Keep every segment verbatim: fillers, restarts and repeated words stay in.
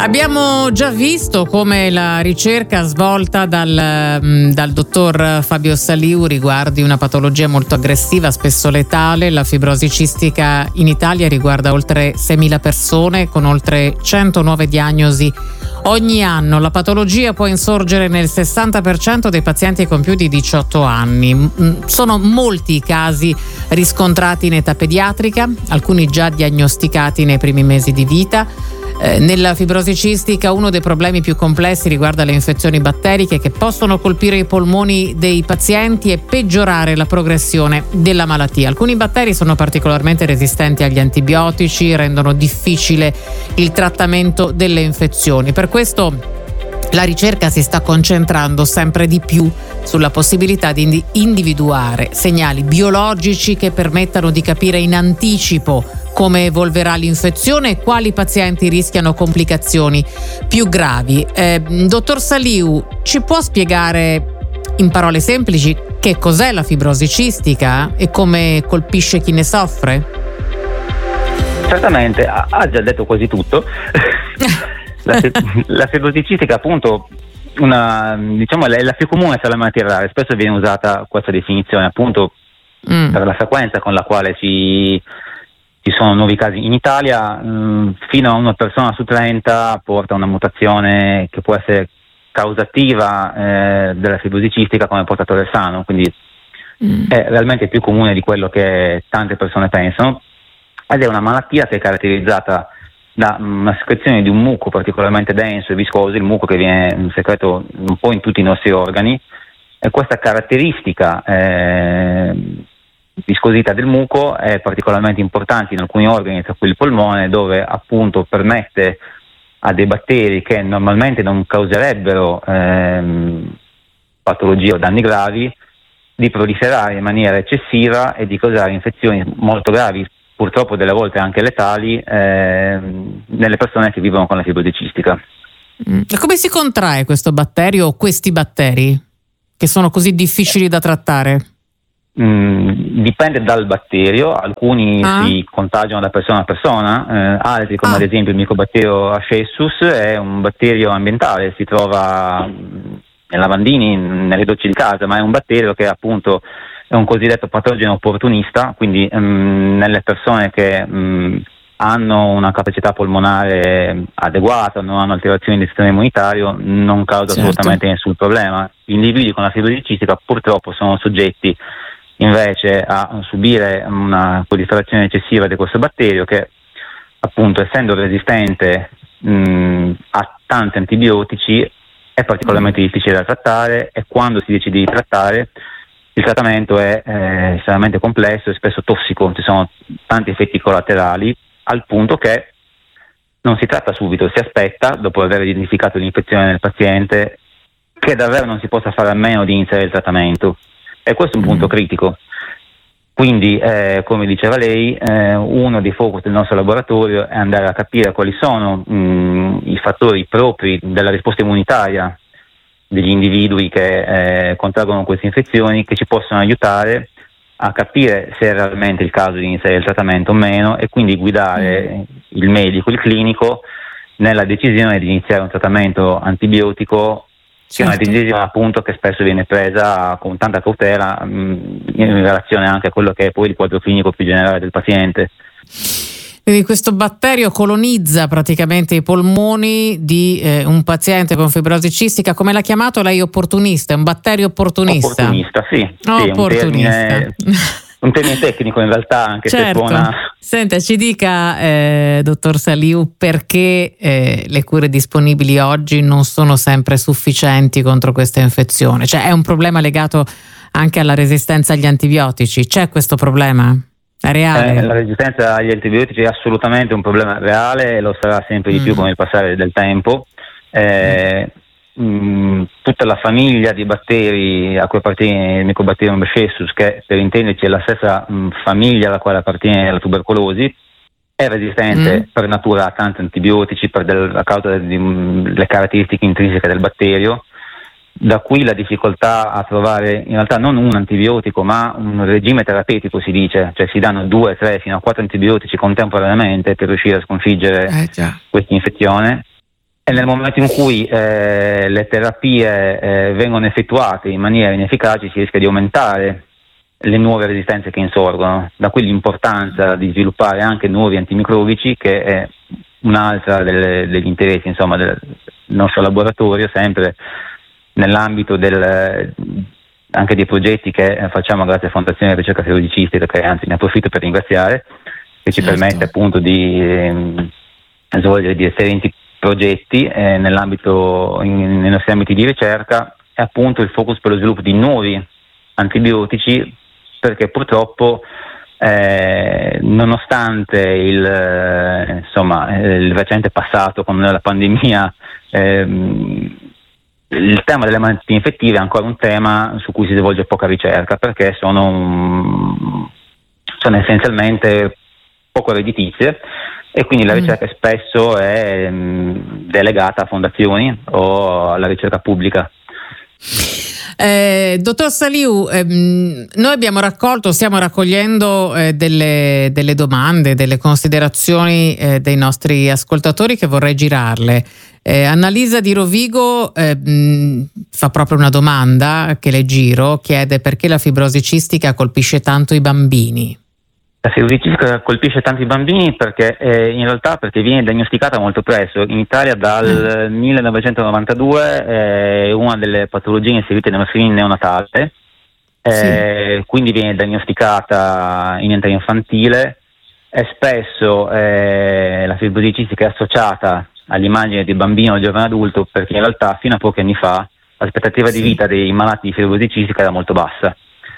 Abbiamo già visto come la ricerca svolta dal, dal dottor Fabio Saliu riguardi una patologia molto aggressiva, spesso letale. La fibrosi cistica in Italia riguarda oltre seimila persone con oltre cento nuove diagnosi ogni anno. La patologia può insorgere nel sessanta per cento dei pazienti con più di diciotto anni. Sono molti i casi riscontrati in età pediatrica, alcuni già diagnosticati nei primi mesi di vita. Eh, nella fibrosi cistica uno dei problemi più complessi riguarda le infezioni batteriche che possono colpire i polmoni dei pazienti e peggiorare la progressione della malattia. Alcuni batteri sono particolarmente resistenti agli antibiotici, rendono difficile il trattamento delle infezioni. Per questo la ricerca si sta concentrando sempre di più sulla possibilità di individuare segnali biologici che permettano di capire in anticipo come evolverà l'infezione e quali pazienti rischiano complicazioni più gravi. Eh, dottor Saliu, ci può spiegare in parole semplici che cos'è la fibrosi cistica e come colpisce chi ne soffre? Certamente, ha già detto quasi tutto. La, la fibrosi cistica, appunto, una, diciamo, è la più comune tra le malattie rare. Spesso viene usata questa definizione, appunto, mm. per la frequenza con la quale ci, ci sono nuovi casi in Italia. Mh, fino a una persona su trenta porta una mutazione che può essere causativa eh, della fibrosi cistica come portatore sano, quindi mm. è realmente più comune di quello che tante persone pensano, ed è una malattia che è caratterizzata da una secrezione di un muco particolarmente denso e viscoso, il muco che viene secreto un po' in tutti i nostri organi, e questa caratteristica eh, viscosità del muco è particolarmente importante in alcuni organi, tra cui il polmone, dove appunto permette a dei batteri che normalmente non causerebbero ehm, patologie o danni gravi di proliferare in maniera eccessiva e di causare infezioni molto gravi, purtroppo delle volte anche letali, eh, nelle persone che vivono con la fibrosi cistica. Mm. E come si contrae questo batterio o questi batteri che sono così difficili da trattare? Mm, dipende dal batterio, alcuni ah. si contagiano da persona a persona, eh, altri come ah. ad esempio il micobatterio Ascessus è un batterio ambientale, si trova nei lavandini, nelle docce di casa, ma è un batterio che appunto è un cosiddetto patogeno opportunista, quindi um, nelle persone che um, hanno una capacità polmonare adeguata, non hanno alterazioni del sistema immunitario, non causa certo. assolutamente nessun problema. Gli individui con la fibrosi cistica purtroppo sono soggetti invece a subire una proliferazione eccessiva di questo batterio che, appunto, essendo resistente um, a tanti antibiotici, è particolarmente mm. difficile da trattare, e quando si decide di trattare il trattamento è eh, estremamente complesso e spesso tossico, ci sono tanti effetti collaterali, al punto che non si tratta subito, si aspetta, dopo aver identificato l'infezione nel paziente, che davvero non si possa fare a meno di iniziare il trattamento, e questo è un punto critico. Quindi, eh, come diceva lei, eh, uno dei focus del nostro laboratorio è andare a capire quali sono mh, i fattori propri della risposta immunitaria degli individui che eh, contraggono queste infezioni, che ci possono aiutare a capire se è realmente il caso di iniziare il trattamento o meno, e quindi guidare il medico, il clinico, nella decisione di iniziare un trattamento antibiotico, certo. che è una decisione appunto che spesso viene presa con tanta cautela mh, in relazione anche a quello che è poi il quadro clinico più generale del paziente. Quindi questo batterio colonizza praticamente i polmoni di eh, un paziente con fibrosi cistica. Come l'ha chiamato lei? Opportunista? È un batterio opportunista? Opportunista, sì. Oh, sì opportunista. Un termine, un termine tecnico in realtà, anche certo. se suona... Senta, ci dica, eh, dottor Saliu, perché eh, le cure disponibili oggi non sono sempre sufficienti contro questa infezione? Cioè, è un problema legato anche alla resistenza agli antibiotici? C'è questo problema? È reale? Eh, la resistenza agli antibiotici è assolutamente un problema reale e lo sarà sempre di mm. più con il passare del tempo. Eh, mm. mh, tutta la famiglia di batteri a cui appartiene il Mycobacterium ascessus, che per intenderci è la stessa mh, famiglia alla quale appartiene la tubercolosi, è resistente mm. per natura a tanti antibiotici per del, a causa delle caratteristiche intrinseche del batterio. Da qui la difficoltà a trovare in realtà non un antibiotico ma un regime terapeutico, si dice, cioè si danno due, tre fino a quattro antibiotici contemporaneamente per riuscire a sconfiggere eh, questa infezione, E nel momento in cui eh, le terapie eh, vengono effettuate in maniera inefficace si rischia di aumentare le nuove resistenze che insorgono, da qui l'importanza di sviluppare anche nuovi antimicrobici, che è un'altra delle, degli interessi insomma, del nostro laboratorio, sempre nell'ambito del, anche dei progetti che facciamo grazie a Fondazione Ricerca Fibroicistica, che anzi ne approfitto per ringraziare, che ci certo. permette appunto di eh, svolgere di differenti progetti eh, nell'ambito, in, nei nostri ambiti di ricerca, è appunto il focus per lo sviluppo di nuovi antibiotici, perché purtroppo eh, nonostante il, eh, insomma, il recente passato con la pandemia, ehm, il tema delle malattie infettive è ancora un tema su cui si svolge poca ricerca, perché sono, um, sono essenzialmente poco redditizie, e quindi la ricerca mm. spesso è um, delegata a fondazioni o alla ricerca pubblica. Eh, dottor Saliu, ehm, noi abbiamo raccolto, stiamo raccogliendo eh, delle, delle domande, delle considerazioni eh, dei nostri ascoltatori che vorrei girarle. Eh, Annalisa di Rovigo eh, mh, fa proprio una domanda che le giro, chiede perché la fibrosi cistica colpisce tanto i bambini. La fibrosi cistica colpisce tanti bambini perché eh, in realtà perché viene diagnosticata molto presto. In Italia dal mm. millenovecentonovantadue è una delle patologie inserite nello screening neonatale, eh, sì. quindi viene diagnosticata in età infantile, e spesso eh, la fibrosi cistica è associata all'immagine di bambino o giovane adulto, perché in realtà fino a pochi anni fa l'aspettativa sì. di vita dei malati di fibrosi cistica era molto bassa.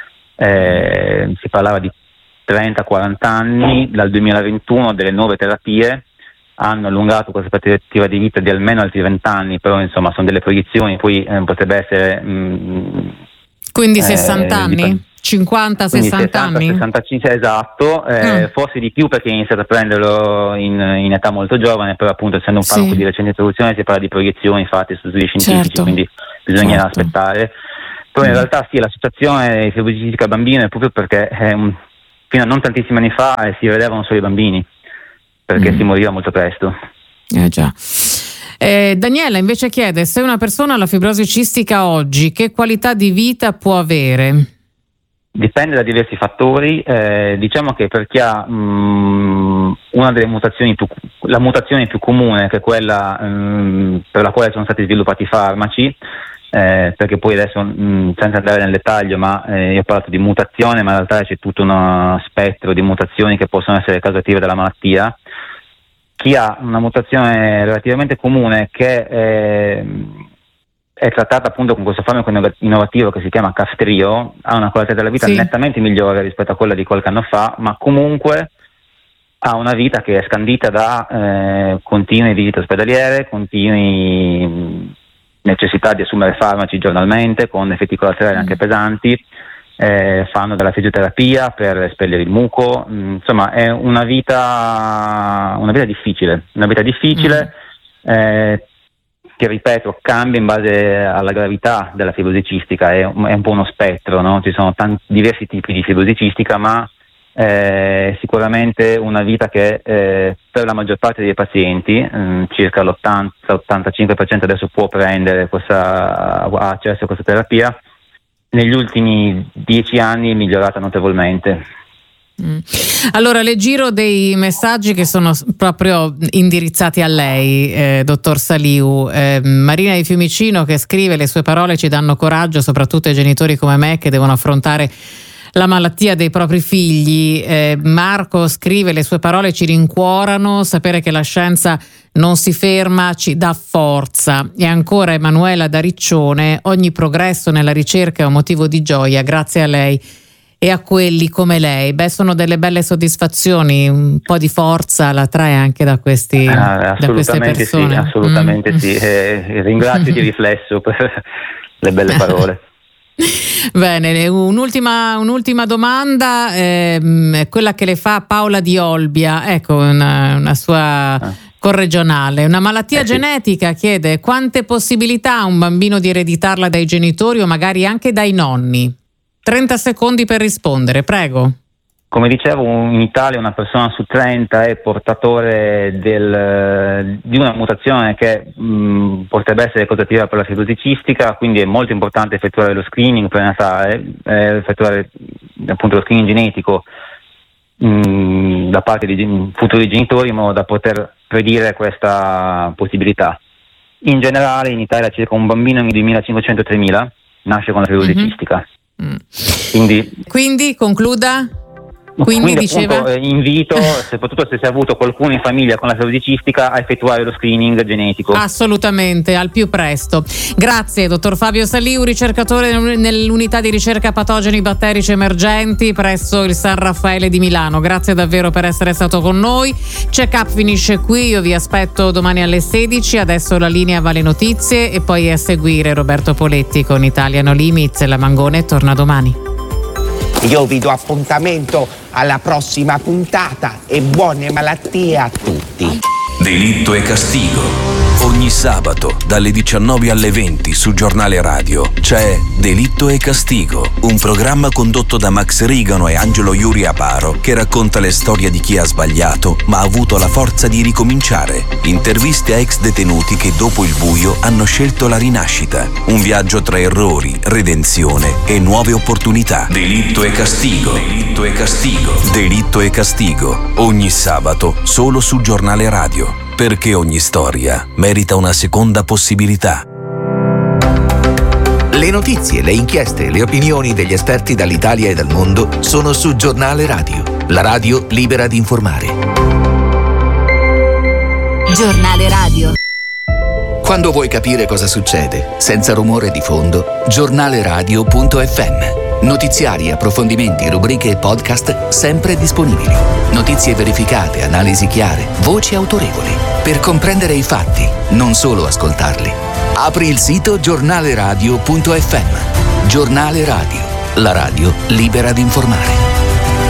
Eh, si parlava di trenta quaranta anni. Dal duemilaventuno delle nuove terapie hanno allungato questa aspettativa di vita di almeno altri venti anni, però insomma sono delle proiezioni, poi eh, potrebbe essere mh, quindi sessanta eh, anni? cinquanta sessanta anni? sessantacinque esatto, eh, mm. forse di più perché è iniziato a prenderlo in, in età molto giovane, però appunto essendo un farmaco sì. di recente introduzione si parla di proiezioni fatte su studi scientifici, certo. quindi bisogna certo. aspettare. Però mm. in realtà sì, la situazione di fibrosi cistica bambino è proprio perché è un fino a non tantissimi anni fa eh, si vedevano solo i bambini, perché mm. si moriva molto presto. Eh già. Eh, Daniela invece chiede: se una persona ha la fibrosi cistica oggi, che qualità di vita può avere? Dipende da diversi fattori. Eh, diciamo che per chi ha mh, una delle mutazioni più, la mutazione più comune, che è quella mh, per la quale sono stati sviluppati i farmaci, Eh, perché poi adesso mh, senza andare nel dettaglio, ma eh, io ho parlato di mutazione, ma in realtà c'è tutto uno spettro di mutazioni che possono essere causative della malattia. Chi ha una mutazione relativamente comune che eh, è trattata appunto con questo farmaco innovativo che si chiama Kaftrio ha una qualità della vita sì. nettamente migliore rispetto a quella di qualche anno fa, ma comunque ha una vita che è scandita da eh, continue visite ospedaliere, continui necessità di assumere farmaci giornalmente con effetti collaterali anche pesanti, eh, fanno della fisioterapia per espellere il muco, mh, insomma è una vita una vita difficile, una vita difficile mm. eh, che ripeto cambia in base alla gravità della fibrosi cistica, è, è un po' uno spettro, no? Ci sono tanti diversi tipi di fibrosi cistica, ma Eh, sicuramente una vita che eh, per la maggior parte dei pazienti, mh, circa l'ottanta ottantacinque per cento adesso può prendere questa, ha accesso a questa terapia, negli ultimi dieci anni è migliorata notevolmente. Mm. Allora le giro dei messaggi che sono proprio indirizzati a lei, eh, dottor Saliu. eh, Marina di Fiumicino che scrive: le sue parole ci danno coraggio soprattutto ai genitori come me che devono affrontare la malattia dei propri figli. eh, Marco scrive: le sue parole ci rincuorano, sapere che la scienza non si ferma ci dà forza. E ancora Emanuela da Riccione: ogni progresso nella ricerca è un motivo di gioia, grazie a lei e a quelli come lei. Beh, sono delle belle soddisfazioni, un po' di forza la trae anche da questi ah, da queste persone. Sì, assolutamente mm. sì, eh, ringrazio di riflesso per le belle parole. Bene, un'ultima, un'ultima domanda, ehm, quella che le fa Paola di Olbia, ecco una, una sua ah. corregionale. Una malattia eh sì. genetica, chiede: quante possibilità ha un bambino di ereditarla dai genitori o magari anche dai nonni? trenta secondi per rispondere, prego. come dicevo, in Italia una persona su trenta è portatore del, di una mutazione che mh, potrebbe essere causativa per la fibrosi cistica, quindi è molto importante effettuare lo screening prenatale, eh, effettuare appunto lo screening genetico mh, da parte di futuri genitori in modo da poter predire questa possibilità. In generale in Italia circa un bambino ogni duemilacinquecento tremila nasce con la fibrosi mm-hmm. cistica. Mm. Quindi, Quindi concluda? Quindi, Quindi diceva appunto, eh, invito, soprattutto se si è avuto qualcuno in famiglia con la fibrosi cistica, a effettuare lo screening genetico. Assolutamente, al più presto. Grazie, dottor Fabio Saliu, ricercatore nell'unità di ricerca patogeni batterici emergenti presso il San Raffaele di Milano. Grazie davvero per essere stato con noi. Check Up finisce qui, io vi aspetto domani alle sedici. Adesso la linea va alle notizie e poi a seguire Roberto Poletti con Italia No Limits. La Mangone torna domani. Io vi do appuntamento alla prossima puntata e buone malattie a tutti. Delitto e Castigo. Ogni sabato dalle diciannove alle venti su Giornale Radio c'è Delitto e Castigo, un programma condotto da Max Rigano e Angelo Iuri Aparo che racconta le storie di chi ha sbagliato ma ha avuto la forza di ricominciare. Interviste a ex detenuti che dopo il buio hanno scelto la rinascita. Un viaggio tra errori, redenzione e nuove opportunità. Delitto e Castigo. Delitto e Castigo. Delitto e Castigo. Ogni sabato solo su Giornale Radio. Perché ogni storia merita una seconda possibilità. Le notizie, le inchieste e le opinioni degli esperti dall'Italia e dal mondo sono su Giornale Radio, la radio libera di informare. Giornale Radio. Quando vuoi capire cosa succede, senza rumore di fondo, giornaleradio punto effe emme. Notiziari, approfondimenti, rubriche e podcast sempre disponibili. Notizie verificate, analisi chiare, voci autorevoli. Per comprendere i fatti, non solo ascoltarli. Apri il sito giornaleradio punto effe emme. Giornale Radio, la radio libera di informare.